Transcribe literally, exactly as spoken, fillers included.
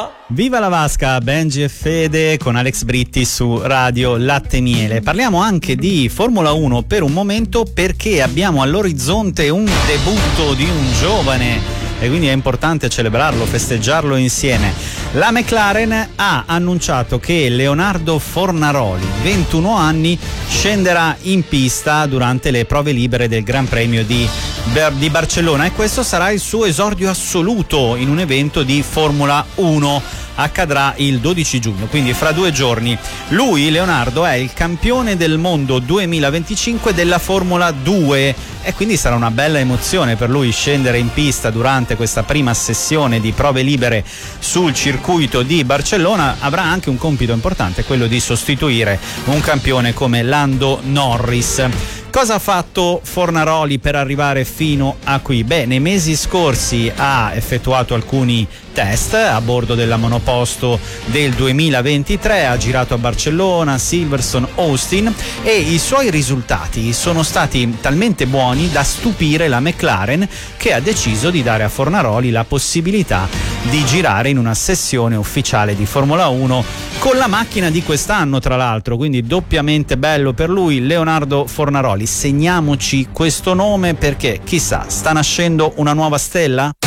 Viva la Vasca, Benji e Fede con Alex Britti su Radio Latte Miele. Parliamo anche di Formula uno per un momento, perché abbiamo all'orizzonte un debutto di un giovane e quindi è importante celebrarlo, festeggiarlo insieme. La McLaren ha annunciato che Leonardo Fornaroli, ventuno anni, scenderà in pista durante le prove libere del Gran Premio di, di Barcellona, e questo sarà il suo esordio assoluto in un evento di Formula uno. Accadrà il dodici giugno, quindi fra due giorni. Lui, Leonardo, è il campione del mondo duemilaventicinque della Formula due e quindi sarà una bella emozione per lui scendere in pista durante questa prima sessione di prove libere sul circuito di Barcellona. Avrà anche un compito importante, quello di sostituire un campione come Lando Norris. Cosa ha fatto Fornaroli per arrivare fino a qui? Beh, nei mesi scorsi ha effettuato alcuni test a bordo della monoposto del duemilaventitré, ha girato a Barcellona, Silverstone, Austin, e i suoi risultati sono stati talmente buoni da stupire la McLaren, che ha deciso di dare a Fornaroli la possibilità di girare in una sessione ufficiale di Formula uno con la macchina di quest'anno, tra l'altro, quindi doppiamente bello per lui. Leonardo Fornaroli, segniamoci questo nome perché chissà, sta nascendo una nuova stella?